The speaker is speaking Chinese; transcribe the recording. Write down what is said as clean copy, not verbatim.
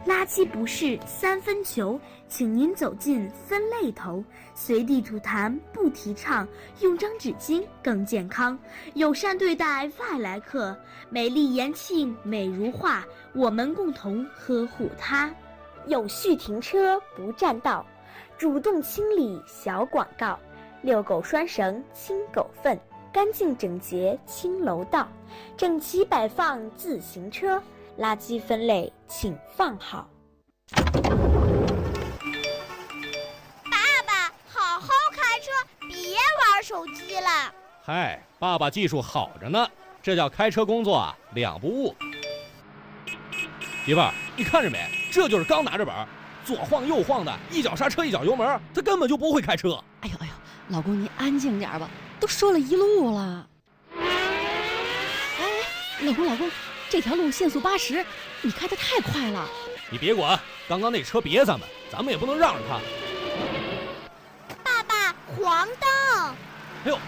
垃圾不是三分球，请您走进分类头。随地吐痰不提倡，用张纸巾更健康。友善对待外来客，美丽延庆美如画，我们共同呵护它。有序停车不占道，主动清理小广告。遛狗拴绳清狗粪，干净整洁清楼道，整齐摆放自行车，垃圾分类请放好。 爸爸，好好开车，别玩手机了。 嗨，爸爸技术好着呢，这叫开车工作啊，两不误。媳妇儿，你看着没？这就是刚拿着本，左晃右晃的，一脚刹车一脚油门，他根本就不会开车。 哎呦，老公你安静点吧，都说了一路了。哎，老公，这条路限速80，你开得太快了。 你别管，刚刚那车别咱们也不能让着他。 爸爸，黄灯。 哎呦，